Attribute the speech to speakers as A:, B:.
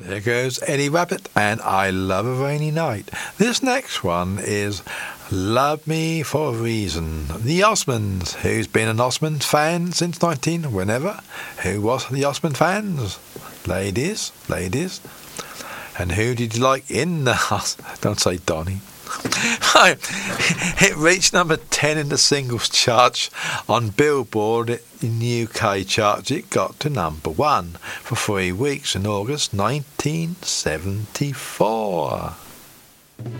A: There goes Eddie Rabbit and I Love a Rainy Night. This next one is Love Me for a Reason. The Osmonds. Who's been an Osmond fan since whenever? Who was the Osmond fans? Ladies. And who did you like in the house? Don't say Donny. Right. It reached number 10 in the singles charts on Billboard in UK charts. It got to number 1 for 3 weeks in August 1974.